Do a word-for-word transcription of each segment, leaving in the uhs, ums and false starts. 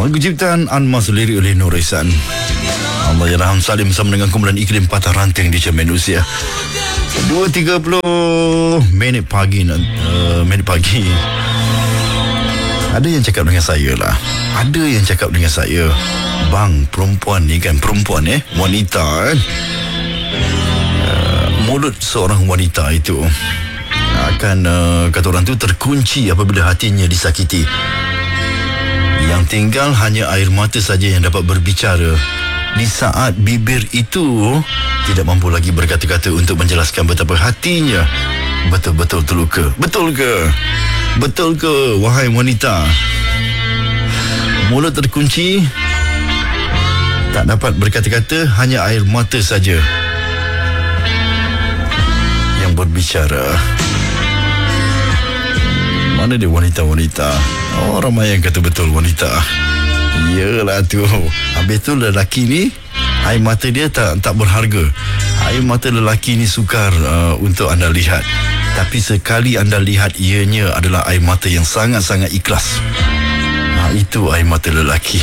Lagu ciptaan Anmas, lirik oleh Nur Ihsan. Allahyarham Salim bersama dengan kumpulan Iklim Patah Ranting di Cermin Usia. dua tiga puluh minit pagi uh, minit pagi. Ada yang cakap dengan saya lah. Ada yang cakap dengan saya, bang, perempuan ni kan, perempuan eh, wanita kan, uh, mulut seorang wanita itu akan uh, kata orang tu terkunci apabila hatinya disakiti. Yang tinggal hanya air mata saja yang dapat berbicara di saat bibir itu tidak mampu lagi berkata-kata untuk menjelaskan betapa hatinya betul-betul terluka. Betul ke? Betul ke, wahai wanita? Mulut terkunci, tak dapat berkata-kata, hanya air mata saja yang berbicara. Mana dia wanita-wanita? Oh, ramai yang kata betul wanita. Yelah tu. Habis tu lelaki ni, air mata dia tak tak berharga. Air mata lelaki ni sukar uh, untuk anda lihat. Tapi sekali anda lihat, ianya adalah air mata yang sangat-sangat ikhlas. Ha, itu air mata lelaki.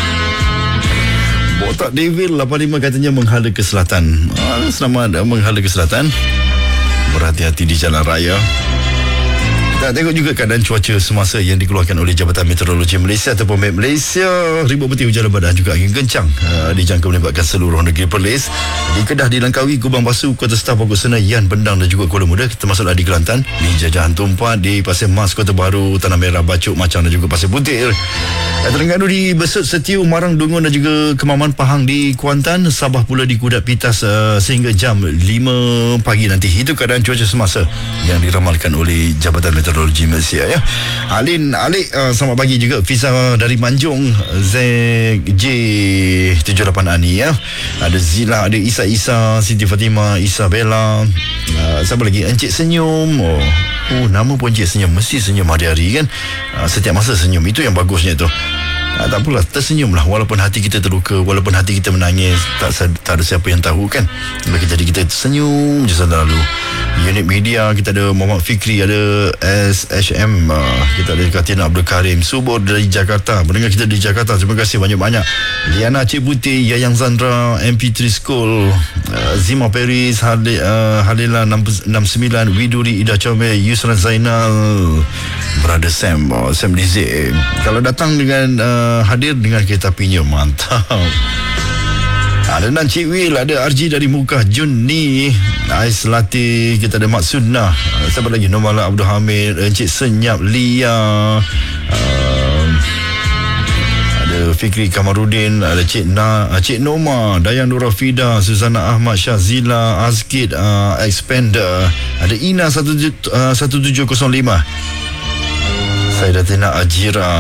Botak Devil lapan lima katanya menghala ke selatan. Ha, selamat menghala ke selatan. Berhati-hati di jalan raya. Kita tengok juga keadaan cuaca semasa yang dikeluarkan oleh Jabatan Meteorologi Malaysia ataupun M E T Malaysia. Ribut peti hujan lebat dan juga angin kencang uh, dijangka melibatkan seluruh negeri Perlis. Di Kedah, di Langkawi, Kubang Basu, Kota Staf, Pokok Senayan, Bendang dan juga Kuala Muda, termasuklah di Kelantan, di Jajahan Tumpat, di Pasir Mas, Kota Baru, Tanah Merah, Bacok, Macang dan juga Pasir Putih. Terengganu di Besut, Setiu, Marang, Dungun dan juga Kemaman, Pahang di Kuantan, Sabah pula di Kudat Pitas uh, sehingga jam lima pagi nanti. Itu keadaan cuaca semasa yang diramalkan oleh Jabatan Meteorologi Malaysia ya. Alin, Alik, uh, selamat pagi juga. Fiza dari Manjung, Z J tujuh lapan Ani ya. Ada Zila, ada Isa Isa, Siti Fatimah, Isabella, uh, siapa lagi? Encik Senyum. Oh, oh nama pun Encik Senyum, mesti senyum hari-hari kan. Uh, setiap masa senyum, itu yang bagusnya tu. Ah, tak apalah, tersenyumlah walaupun hati kita terluka, walaupun hati kita menangis, tak, tak ada siapa yang tahu kan. Bagi jadi kita senyum je selalu. Unit media kita ada Muhammad Fikri, ada S H M, uh, kita ada Katina Abdul Karim, Subur dari Jakarta, mendengar kita di Jakarta, terima kasih banyak-banyak. Liana Cik Putih, Yayang Zandra, M P tiga School, uh, Zima Paris, Halil, uh, Halila enam puluh sembilan, Widuri, Ida Chome, Yusran Zainal, Brother Sam, uh, Sam Dizik. Kalau datang dengan uh, hadir dengan kereta apinya, mantap. Ada Nan Cik Wil, ada R G dari Mukah, Jun ni, Ais Latih, kita ada Mak Sunnah, siapa lagi, Nomala Abdul Hamid, Encik Senyap, Lia, uh, ada Fikri Kamarudin, ada Cik Na, Cik Noma, Dayang Nura Fida, Suzana Ahmad, Syazila, Azkid, uh, Expander, ada Ina satu tujuh kosong lima, Saidatina Ajira.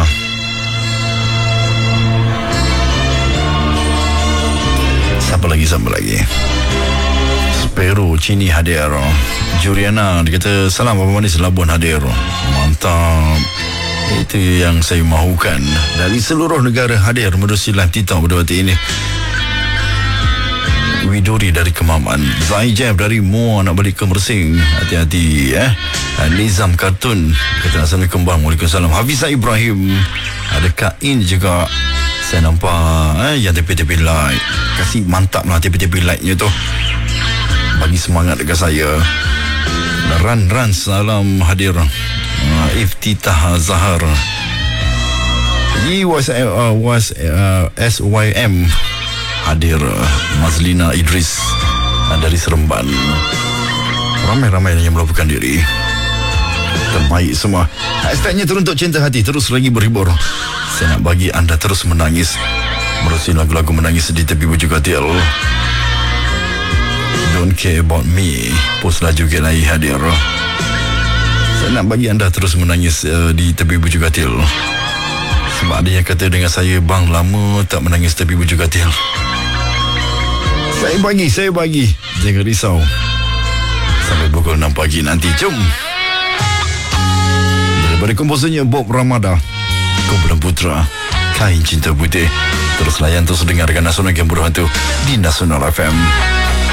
Siapa lagi, siapa lagi? Spero, Cini hadir. Juriana, dia kata, salam apa manis Labuan hadir. Mantap. Itu yang saya mahukan. Dari seluruh negara hadir menerusi live TikTok pada waktu ini. Widuri dari Kemaman, Zai Jeff dari Muar nak balik ke Mersing, hati-hati eh. Nizam Kartun kata assalamualaikum bang. Waalaikumsalam. Hafizah Ibrahim, ada Kak In juga saya nampak eh, yang tepi-tepi light. Kasih mantap lah tepi-tepi lightnya tu, bagi semangat dekat saya. Ran Ran salam hadir. uh, Iftitah Zahar, Yi was, uh, was uh, S Y M hadir. Mazlina Idris uh, dari Seremban. Ramai-ramai yang melakukan diri. Terbaik semua. Hashtagnya teruntuk cinta hati terus lagi berhibur. Saya nak bagi anda terus menangis menerusi lagu-lagu menangis di tepi Bujuk Katil. Don't care about me, Pos Laju Kelai hadir. Saya nak bagi anda terus menangis uh, di tepi Bujuk Katil. Sebab ada yang kata dengan saya, bang, lama tak menangis tepi Bujuk Katil. Saya bagi, saya bagi. Jangan risau. Sampai pukul enam pagi nanti. Jom. Daripada komposernya Bob Ramada, kumpulan Putra, Kain Cinta Putih. Terus layan, terus dengarkan Nasional Game Berhantu di Nasional F M.